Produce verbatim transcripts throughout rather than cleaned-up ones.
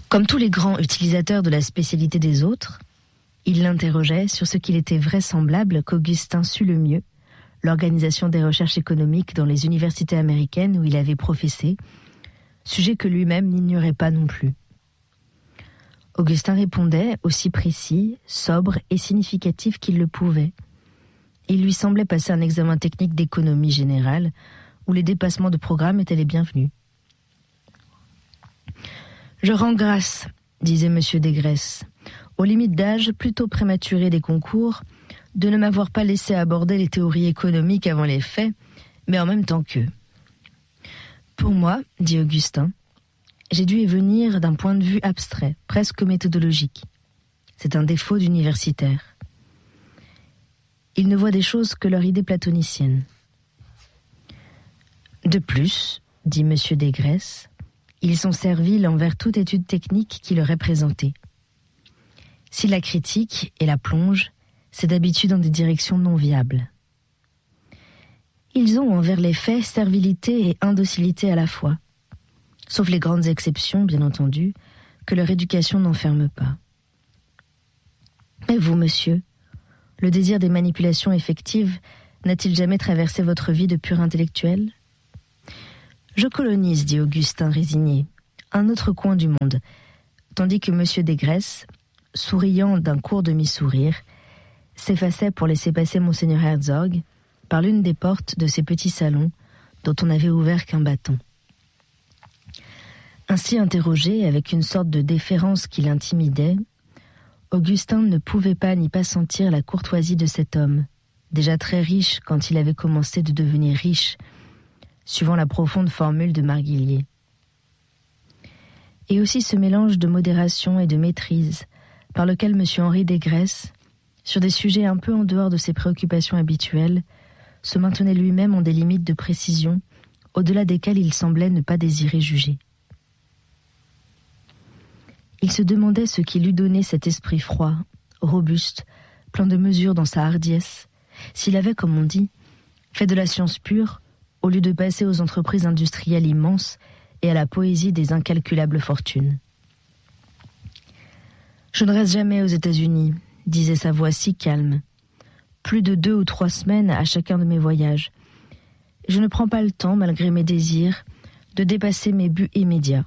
Comme tous les grands utilisateurs de la spécialité des autres, il l'interrogeait sur ce qu'il était vraisemblable qu'Augustin sût le mieux, l'organisation des recherches économiques dans les universités américaines où il avait professé, sujet que lui-même n'ignorait pas non plus. Augustin répondait aussi précis, sobre et significatif qu'il le pouvait. Il lui semblait passer un examen technique d'économie générale où les dépassements de programme étaient les bienvenus. « Je rends grâce, disait M. Desgraisses, aux limites d'âge plutôt prématurées des concours, de ne m'avoir pas laissé aborder les théories économiques avant les faits, mais en même temps qu'eux. Pour moi, dit Augustin, j'ai dû y venir d'un point de vue abstrait, presque méthodologique. C'est un défaut d'universitaire. Ils ne voient des choses que leur idée platonicienne. De plus, dit M. Desgraisses, ils sont serviles envers toute étude technique qui leur est présentée. Si la critique et la plonge, c'est d'habitude dans des directions non viables. Ils ont envers les faits servilité et indocilité à la fois, sauf les grandes exceptions, bien entendu, que leur éducation n'enferme pas. Mais vous, monsieur, le désir des manipulations effectives n'a-t-il jamais traversé votre vie de pur intellectuel ? Je colonise, dit Augustin résigné, un autre coin du monde, tandis que M. Desgraisses, souriant d'un court demi-sourire, s'effaçait pour laisser passer Monseigneur Herzog par l'une des portes de ces petits salons dont on n'avait ouvert qu'un bâton. Ainsi interrogé, avec une sorte de déférence qui l'intimidait, Augustin ne pouvait pas n'y pas sentir la courtoisie de cet homme, déjà très riche quand il avait commencé de devenir riche, suivant la profonde formule de Marguillier. Et aussi ce mélange de modération et de maîtrise par lequel M. Henri Desgraisses, sur des sujets un peu en dehors de ses préoccupations habituelles, se maintenait lui-même en des limites de précision, au-delà desquelles il semblait ne pas désirer juger. Il se demandait ce qui lui donnait cet esprit froid, robuste, plein de mesure dans sa hardiesse, s'il avait, comme on dit, fait de la science pure, au lieu de passer aux entreprises industrielles immenses et à la poésie des incalculables fortunes. « Je ne reste jamais aux États-Unis », disait sa voix si calme, plus de deux ou trois semaines à chacun de mes voyages. Je ne prends pas le temps, malgré mes désirs, de dépasser mes buts immédiats.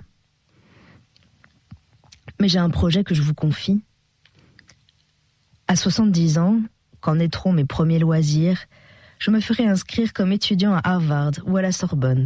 Mais j'ai un projet que je vous confie. À soixante-dix ans, quand naîtront mes premiers loisirs, je me ferai inscrire comme étudiant à Harvard ou à la Sorbonne.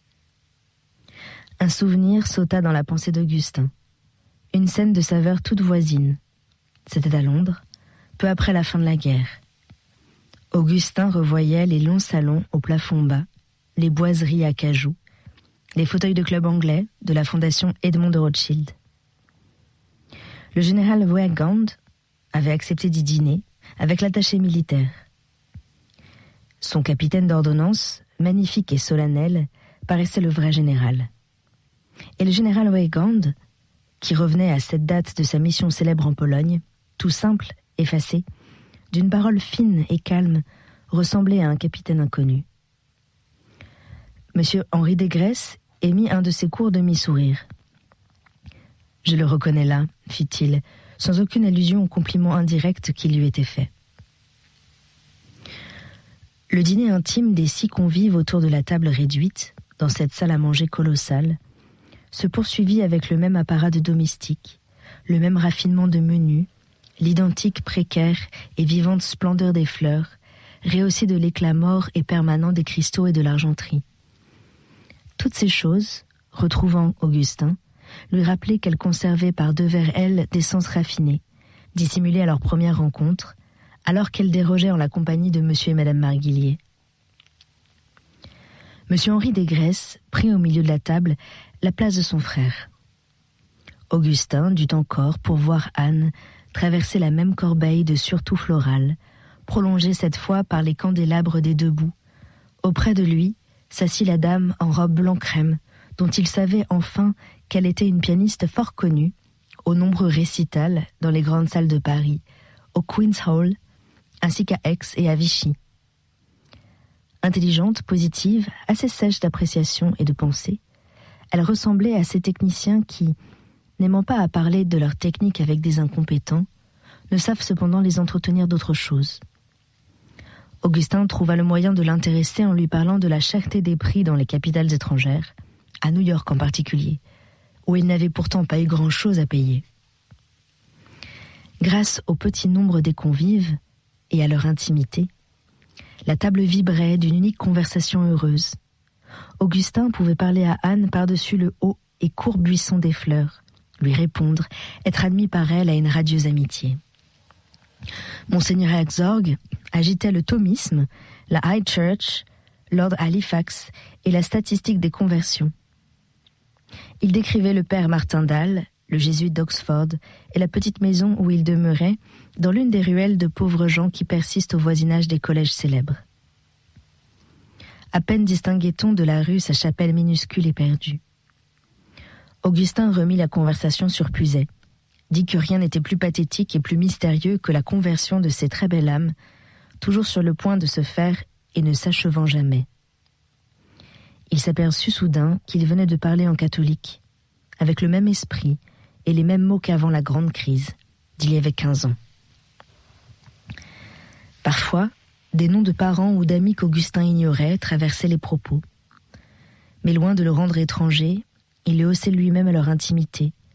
Un souvenir sauta dans la pensée d'Augustin. Une scène de saveur toute voisine. C'était à Londres, peu après la fin de la guerre. Augustin revoyait les longs salons au plafond bas, les boiseries à cajou, les fauteuils de club anglais de la fondation Edmond de Rothschild. Le général Weygand avait accepté d'y dîner avec l'attaché militaire. Son capitaine d'ordonnance, magnifique et solennel, paraissait le vrai général. Et le général Weygand, qui revenait à cette date de sa mission célèbre en Pologne, tout simple, effacé, d'une parole fine et calme, ressemblait à un capitaine inconnu. Monsieur Henri Desgraisses émit un de ses courts demi-sourires. « Je le reconnais là, fit-il, sans aucune allusion au compliment indirect qui lui était fait. Le dîner intime des six convives autour de la table réduite, dans cette salle à manger colossale, se poursuivit avec le même apparat de domestique, le même raffinement de menu, l'identique précaire et vivante splendeur des fleurs, rehaussée de l'éclat mort et permanent des cristaux et de l'argenterie. Toutes ces choses, retrouvant Augustin, lui rappelaient qu'elle conservait par devers elle des sens raffinés, dissimulés à leur première rencontre, alors qu'elle dérogeait en la compagnie de monsieur et madame Marguillier. Monsieur Henri Desgraisses prit au milieu de la table la place de son frère. Augustin dut encore, pour voir Anne, traverser la même corbeille de surtout floral, prolongée cette fois par les candélabres des deux bouts. Auprès de lui s'assit la dame en robe blanc-crème, dont il savait enfin qu'elle était une pianiste fort connue, aux nombreux récitals dans les grandes salles de Paris, au Queen's Hall, ainsi qu'à Aix et à Vichy. Intelligente, positive, assez sèche d'appréciation et de pensée, elle ressemblait à ces techniciens qui, n'aimant pas à parler de leurs techniques avec des incompétents, ne savent cependant les entretenir d'autre chose. Augustin trouva le moyen de l'intéresser en lui parlant de la cherté des prix dans les capitales étrangères, à New York en particulier, où il n'avait pourtant pas eu grand-chose à payer. Grâce au petit nombre des convives et à leur intimité, la table vibrait d'une unique conversation heureuse. Augustin pouvait parler à Anne par-dessus le haut et court buisson des fleurs, lui répondre, être admis par elle à une radieuse amitié. Monseigneur Herzog agitait le thomisme, la High Church, Lord Halifax et la statistique des conversions. Il décrivait le père Martindale, le jésuite d'Oxford, et la petite maison où il demeurait, dans l'une des ruelles de pauvres gens qui persistent au voisinage des collèges célèbres. À peine distinguait-on de la rue sa chapelle minuscule et perdue. Augustin remit la conversation sur Puiset, dit que rien n'était plus pathétique et plus mystérieux que la conversion de ces très belles âmes, toujours sur le point de se faire et ne s'achevant jamais. Il s'aperçut soudain qu'il venait de parler en catholique, avec le même esprit et les mêmes mots qu'avant la grande crise, d'il y avait quinze ans. Parfois, des noms de parents ou d'amis qu'Augustin ignorait traversaient les propos. Mais loin de le rendre étranger, il le haussait lui-même à leur intimité,